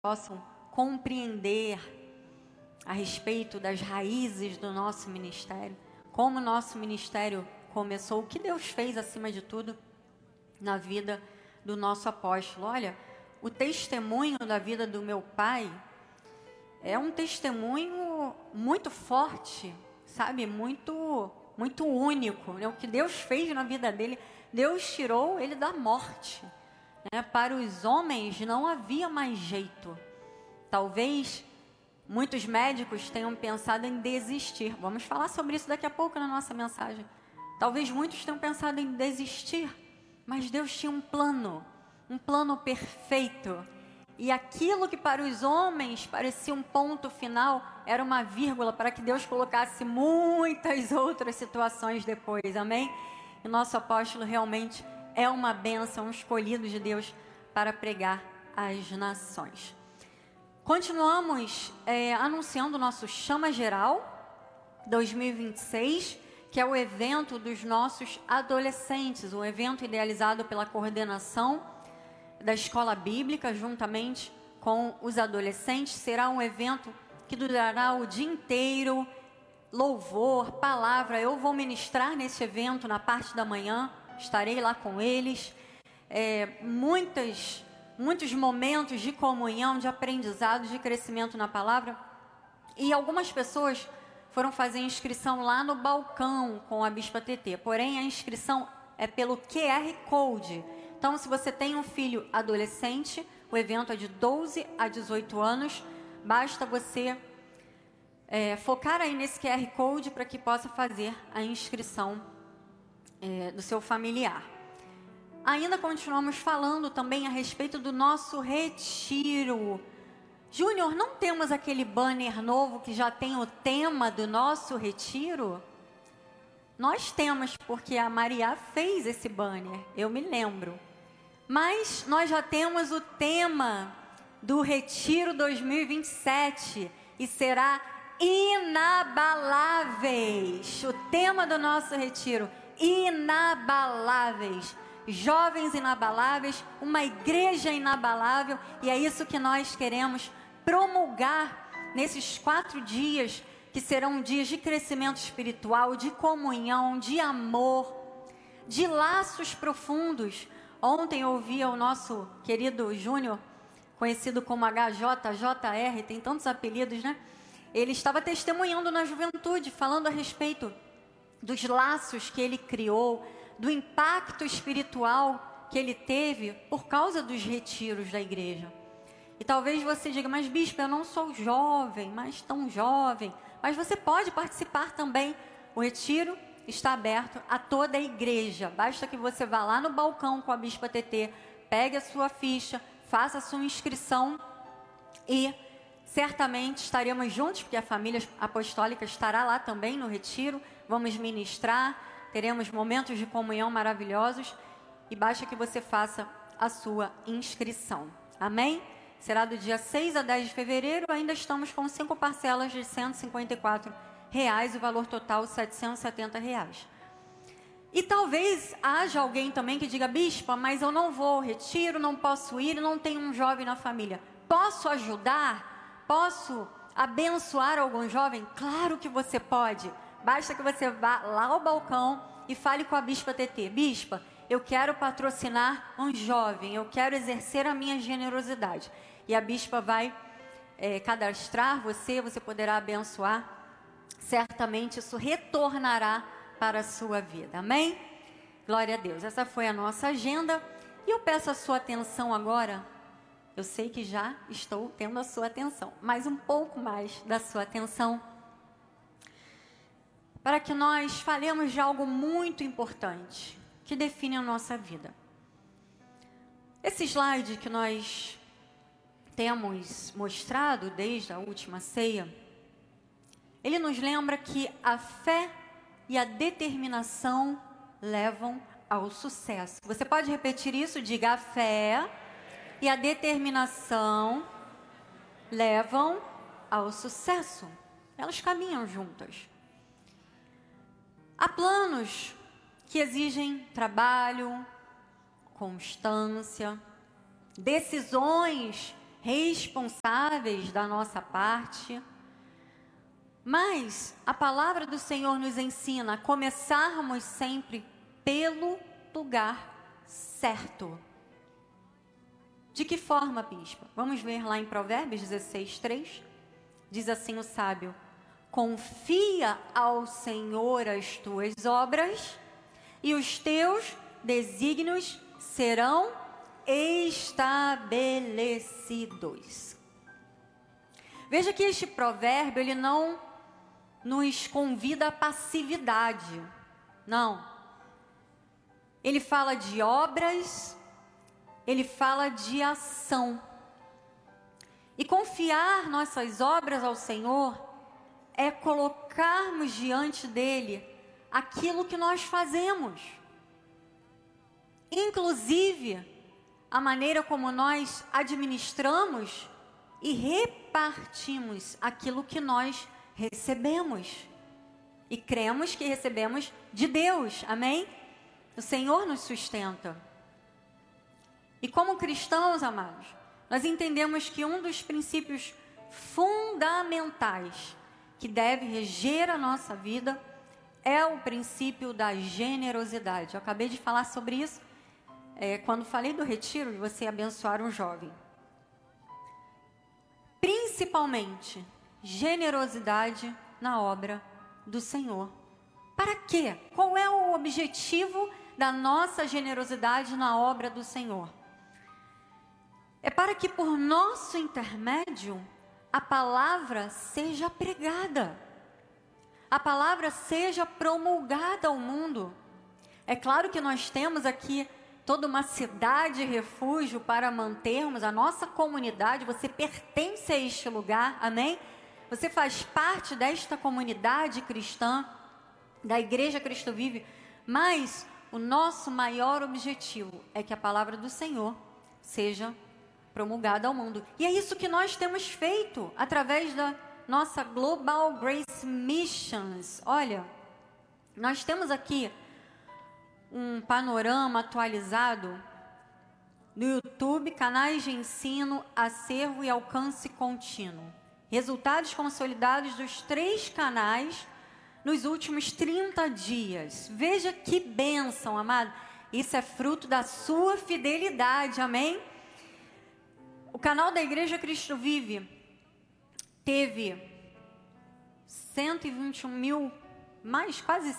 possam compreender a respeito das raízes do nosso ministério, como o nosso ministério começou, o que Deus fez acima de tudo na vida do nosso apóstolo. Olha, o testemunho da vida do meu pai é um testemunho muito forte, sabe? Muito único, né? O que Deus fez na vida dele, Deus tirou ele da morte, né? Para os homens não havia mais jeito. Talvez muitos médicos tenham pensado em desistir. Vamos falar sobre isso daqui a pouco na nossa mensagem. Talvez muitos tenham pensado em desistir, mas Deus tinha um plano perfeito. E aquilo que para os homens parecia um ponto final, era uma vírgula para que Deus colocasse muitas outras situações depois, amém? E nosso apóstolo realmente é uma bênção, um escolhido de Deus para pregar às nações. Continuamos anunciando o nosso Chama Geral 2026, que é o evento dos nossos adolescentes, um evento idealizado pela coordenação da Escola Bíblica, juntamente com os adolescentes. Será um evento que durará o dia inteiro, louvor, palavra. Eu vou ministrar nesse evento na parte da manhã, estarei lá com eles. Muitos momentos de comunhão, de aprendizado, de crescimento na palavra. E algumas pessoas foram fazer inscrição lá no balcão com a Bispa TT. Porém, a inscrição é pelo QR Code. Então, se você tem um filho adolescente, o evento é de 12 a 18 anos. Basta você focar aí nesse QR Code para que possa fazer a inscrição do seu familiar. Ainda continuamos falando também a respeito do nosso retiro. Júnior, não temos aquele banner novo que já tem o tema do nosso retiro? Nós temos, porque a Maria fez esse banner, eu me lembro. Mas nós já temos o tema do Retiro 2027 e será inabaláveis. O tema do nosso retiro, inabaláveis. Jovens inabaláveis, uma igreja inabalável, e é isso que nós queremos promulgar nesses 4 dias, que serão dias de crescimento espiritual, de comunhão, de amor, de laços profundos. Ontem eu ouvi o nosso querido Júnior, conhecido como HJR, tem tantos apelidos, né? Ele estava testemunhando na juventude, falando a respeito dos laços que ele criou, do impacto espiritual que ele teve por causa dos retiros da igreja. E talvez você diga, mas bispo, eu não sou jovem, mas tão jovem. Mas você pode participar também. O retiro está aberto a toda a igreja. Basta que você vá lá no balcão com a Bispa TT, pegue a sua ficha, faça a sua inscrição e certamente estaremos juntos, porque a família apostólica estará lá também no retiro. Vamos ministrar, teremos momentos de comunhão maravilhosos e basta que você faça a sua inscrição. Amém? Será do dia 6 a 10 de fevereiro, ainda estamos com 5 parcelas de R$ 154, o valor total R$ 770. E talvez haja alguém também que diga, bispa, mas eu não vou ao retiro, não posso ir, não tenho um jovem na família. Posso ajudar? Posso abençoar algum jovem? Claro que você pode. Basta que você vá lá ao balcão e fale com a Bispa TT. Bispa, eu quero patrocinar um jovem, eu quero exercer a minha generosidade. E a Bispa vai cadastrar você poderá abençoar. Certamente isso retornará para a sua vida. Amém? Glória a Deus. Essa foi a nossa agenda. E eu peço a sua atenção agora. Eu sei que já estou tendo a sua atenção, mas um pouco mais da sua atenção, para que nós falemos de algo muito importante, que define a nossa vida. Esse slide que nós temos mostrado desde a última ceia, ele nos lembra que a fé e a determinação levam ao sucesso. Você pode repetir isso? Diga: a fé e a determinação levam ao sucesso. Elas caminham juntas. Há planos que exigem trabalho, constância, decisões responsáveis da nossa parte. Mas a palavra do Senhor nos ensina a começarmos sempre pelo lugar certo. De que forma, bispa? Vamos ver lá em Provérbios 16:3. Diz assim o sábio: confia ao Senhor as tuas obras e os teus desígnios serão estabelecidos. Veja que este provérbio, ele não nos convida à passividade. Não. Ele fala de obras, ele fala de ação. E confiar nossas obras ao Senhor é colocarmos diante dele aquilo que nós fazemos. Inclusive, a maneira como nós administramos e repartimos aquilo que nós recebemos. E cremos que recebemos de Deus, amém? O Senhor nos sustenta. E como cristãos, amados, nós entendemos que um dos princípios fundamentais que deve reger a nossa vida é o princípio da generosidade. Eu acabei de falar sobre isso quando falei do retiro de você abençoar um jovem. Principalmente, generosidade na obra do Senhor. Para quê? Qual é o objetivo da nossa generosidade na obra do Senhor? É para que por nosso intermédio a palavra seja pregada, a palavra seja promulgada ao mundo. É claro que nós temos aqui toda uma cidade refúgio para mantermos a nossa comunidade. Você pertence a este lugar, amém? Você faz parte desta comunidade cristã, da Igreja Cristo Vive, mas o nosso maior objetivo é que a palavra do Senhor seja promulgada ao mundo. E é isso que nós temos feito através da nossa Global Grace Missions. Olha, nós temos aqui um panorama atualizado no YouTube, canais de ensino, acervo e alcance contínuo. Resultados consolidados dos 3 canais nos últimos 30 dias. Veja que bênção, amado. Isso é fruto da sua fidelidade, amém? O canal da Igreja Cristo Vive teve 121 mil, mais quase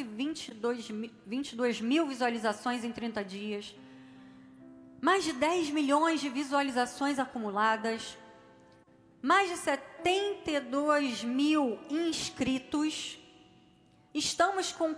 122 mil visualizações em 30 dias. Mais de 10 milhões de visualizações acumuladas. Mais de 72 mil inscritos. Estamos com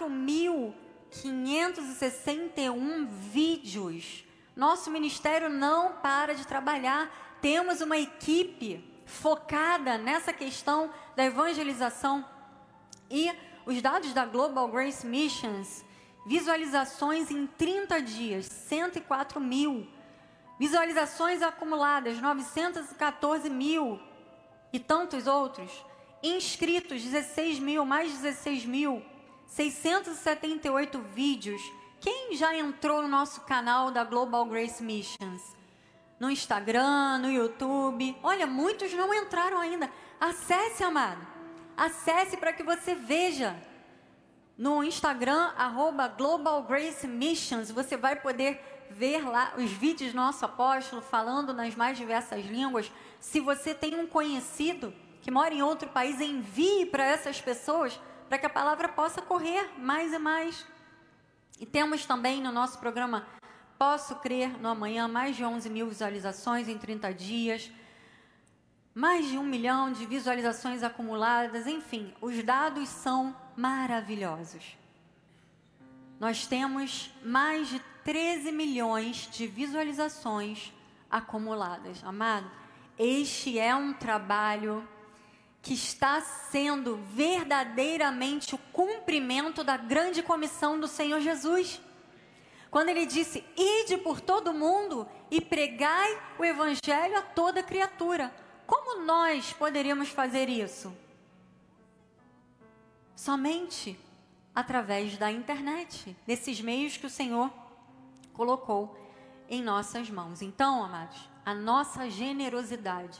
4.561 vídeos. Nosso ministério não para de trabalhar. Temos uma equipe focada nessa questão da evangelização. E os dados da Global Grace Missions, visualizações em 30 dias, 104 mil. Visualizações acumuladas, 914 mil. E tantos outros. Inscritos, 16 mil, mais 16 mil. 678 vídeos. Quem já entrou no nosso canal da Global Grace Missions? No Instagram, no YouTube. Olha, muitos não entraram ainda. Acesse, amado. Acesse para que você veja. No Instagram, @Global Grace Missions, você vai poder ver lá os vídeos do nosso apóstolo falando nas mais diversas línguas. Se você tem um conhecido que mora em outro país, envie para essas pessoas para que a palavra possa correr mais e mais. E temos também no nosso programa Posso Crer no Amanhã, mais de 11 mil visualizações em 30 dias, mais de 1 milhão de visualizações acumuladas, enfim, os dados são maravilhosos. Nós temos mais de 13 milhões de visualizações acumuladas. Amado, este é um trabalho que está sendo verdadeiramente o cumprimento da grande comissão do Senhor Jesus. Quando ele disse, ide por todo mundo e pregai o evangelho a toda criatura. Como nós poderíamos fazer isso? Somente através da internet, desses meios que o Senhor colocou em nossas mãos. Então, amados, a nossa generosidade